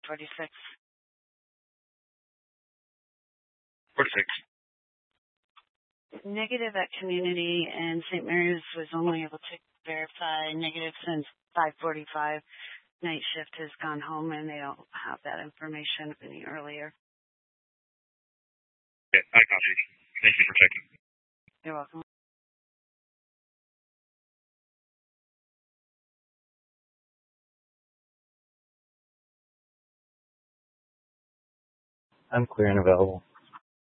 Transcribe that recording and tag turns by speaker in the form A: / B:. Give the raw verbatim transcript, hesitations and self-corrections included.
A: forty-six.
B: forty-six.
A: Negative at community, and Saint Mary's was only able to verify negative since five forty-five. Night shift has gone home, and they don't have that information any earlier.
B: Okay, I copy. Thank you for checking.
A: You're welcome.
C: I'm clear and available.